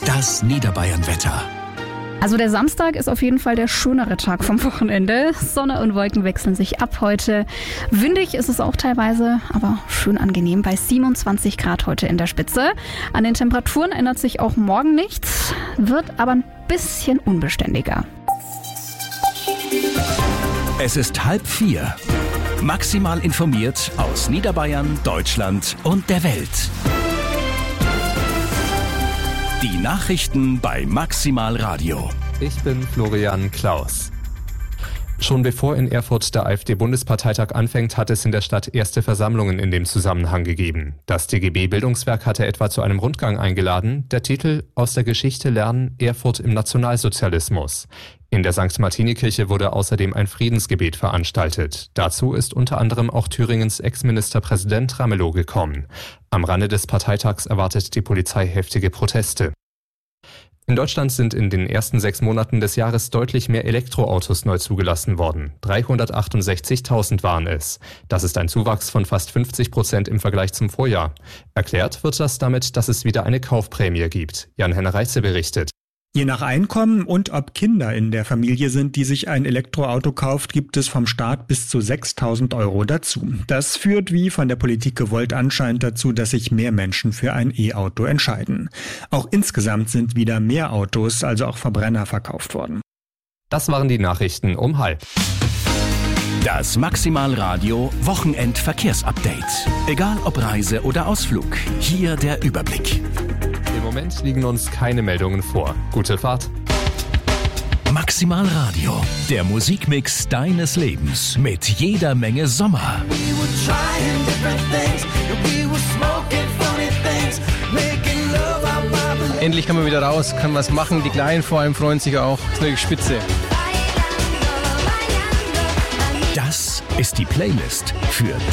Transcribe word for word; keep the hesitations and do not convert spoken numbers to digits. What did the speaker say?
Das Niederbayern-Wetter. Also der Samstag ist auf jeden Fall der schönere Tag vom Wochenende. Sonne und Wolken wechseln sich ab heute. Windig ist es auch teilweise, aber schön angenehm bei siebenundzwanzig Grad heute in der Spitze. An den Temperaturen ändert sich auch morgen nichts, wird aber ein bisschen unbeständiger. Es ist halb vier. Maximal informiert aus Niederbayern, Deutschland und der Welt. Die Nachrichten bei Maximal Radio. Ich bin Florian Klaus. Schon bevor in Erfurt der AfD-Bundesparteitag anfängt, hat es in der Stadt erste Versammlungen in dem Zusammenhang gegeben. Das T G B-Bildungswerk hatte etwa zu einem Rundgang eingeladen. Der Titel »Aus der Geschichte lernen: Erfurt im Nationalsozialismus«. In der Sankt Martini-Kirche wurde außerdem ein Friedensgebet veranstaltet. Dazu ist unter anderem auch Thüringens Ex-Ministerpräsident Ramelow gekommen. Am Rande des Parteitags erwartet die Polizei heftige Proteste. In Deutschland sind in den ersten sechs Monaten des Jahres deutlich mehr Elektroautos neu zugelassen worden. dreihundertachtundsechzigtausend waren es. Das ist ein Zuwachs von fast fünfzig Prozent im Vergleich zum Vorjahr. Erklärt wird das damit, dass es wieder eine Kaufprämie gibt. Jan-Henner Reitze berichtet. Je nach Einkommen und ob Kinder in der Familie sind, die sich ein Elektroauto kauft, gibt es vom Staat bis zu sechstausend Euro dazu. Das führt, wie von der Politik gewollt, anscheinend dazu, dass sich mehr Menschen für ein E-Auto entscheiden. Auch insgesamt sind wieder mehr Autos, also auch Verbrenner, verkauft worden. Das waren die Nachrichten um halb. Das Maximal Radio Wochenend-Verkehrsupdate. Egal ob Reise oder Ausflug, hier der Überblick. Im Moment liegen uns keine Meldungen vor. Gute Fahrt. Maximal Radio, der Musikmix deines Lebens mit jeder Menge Sommer. Endlich kann man wieder raus, kann was machen. Die Kleinen vor allem freuen sich auch. Das ist wirklich spitze. Das ist die Playlist für